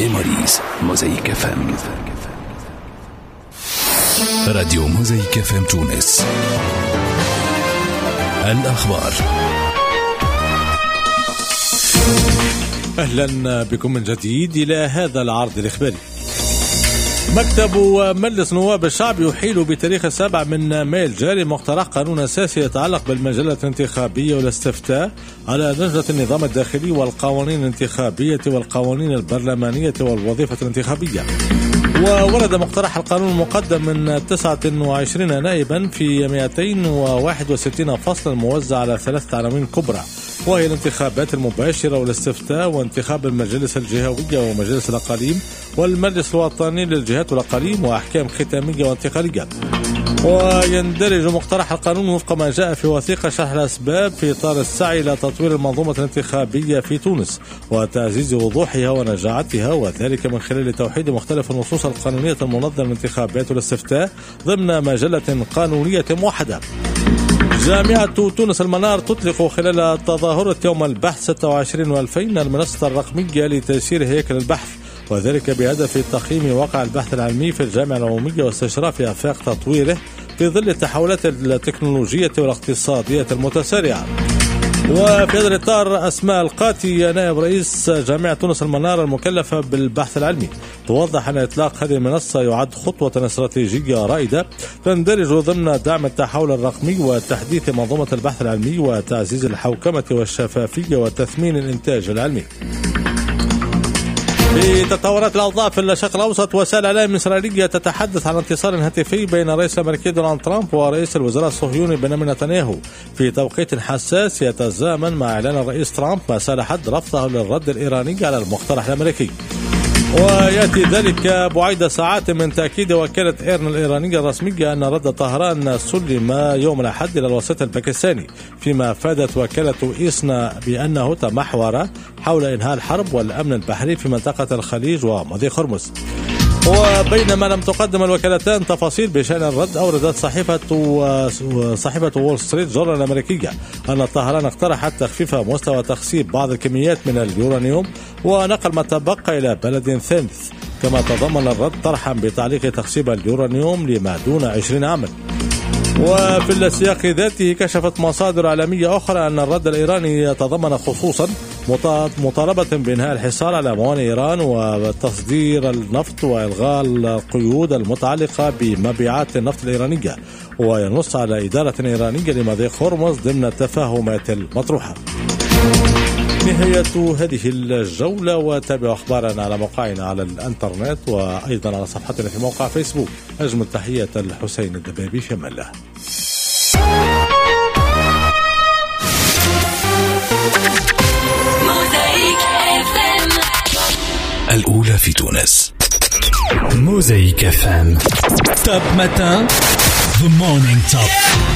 ميموريز موزايك اف ام. راديو موزايك اف ام تونس. الأخبار. أهلا بكم من جديد إلى هذا العرض الإخباري. مكتب مجلس نواب الشعب يحيل بتاريخ 7 من مايو الجاري مقترح قانون أساسي يتعلق بالمجلة الانتخابية والاستفتاء على لجنة النظام الداخلي والقوانين الانتخابية والقوانين البرلمانية والوظيفة الانتخابية. وورد مقترح القانون مقدم من 29 نائبا في 261 فصلا موزع على 3 عناوين كبرى، وهي الانتخابات المباشرة والاستفتاء وانتخاب المجالس الجهوية ومجالس الأقاليم والمجلس الوطني للجهات والأقاليم وأحكام ختامية وانتقالية. ويندرج مقترح القانون وفق ما جاء في وثيقة شرح الأسباب في إطار السعي إلى تطوير المنظومة الانتخابية في تونس وتعزيز وضوحها ونجاعتها، وذلك من خلال توحيد مختلف النصوص القانونية المنظمة للانتخابات والاستفتاء ضمن مجلة قانونية موحدة. جامعة تونس المنار تطلق خلال تظاهرة يوم البحث 26/2000 المنصة الرقمية لتيسير هيكل البحث، وذلك بهدف تقييم واقع البحث العلمي في الجامعة العمومية واستشراف آفاق تطويره في ظل التحولات التكنولوجية والاقتصادية المتسارعة. وفي هذا الإطار أسماء القاتي نائب رئيس جامعة تونس المنار المكلفة بالبحث العلمي توضح أن إطلاق هذه المنصة يعد خطوة استراتيجية رائدة تندرج ضمن دعم التحول الرقمي وتحديث منظومة البحث العلمي وتعزيز الحوكمة والشفافية وتثمين الإنتاج العلمي. في تطورات الأوضاع في الشرق الأوسط، وسائل الإعلام الإسرائيلية تتحدث عن اتصال هاتفي بين الرئيس الأمريكي دونالد ترامب ورئيس الوزراء الصهيوني بنيامين نتنياهو في توقيت حساس يتزامن مع إعلان الرئيس ترامب مساء الأحد رفضه للرد الإيراني على المقترح الأمريكي. ويأتي ذلك بعد ساعات من تأكيد وكالة إيرنا الإيرانية الرسمية أن رد طهران سلم يوم الأحد إلى الوسيط الباكستاني، فيما أفادت وكالة إيسنا بأنه تمحور حول إنهاء الحرب والأمن البحري في منطقة الخليج ومضيق هرمز. وبينما لم تقدم الوكالتان تفاصيل بشأن الرد، أوردت صحيفة وول ستريت جورنال الأمريكية أن طهران اقترحت تخفيف مستوى تخصيب بعض الكميات من اليورانيوم ونقل ما تبقى إلى بلد ثالث، كما تضمن الرد طرحا بتعليق تخصيب اليورانيوم لما دون 20 عاما. وفي السياق ذاته كشفت مصادر إعلامية أخرى أن الرد الإيراني يتضمن خصوصا مطالبة بإنهاء الحصار على موانئ إيران وتصدير النفط وإلغاء القيود المتعلقة بمبيعات النفط الإيرانية، وينص على إدارة إيرانية لمضيق هرمز ضمن التفاهمات المطروحة. نهاية هذه الجولة، وتابعوا أخبارنا على موقعنا على الإنترنت وأيضا على صفحتنا في موقع فيسبوك. أجمل تحية الحسين الدبابي، في أمان الله. الأولى في تونس. موزايك اف ام. توب ماتان. The morning top.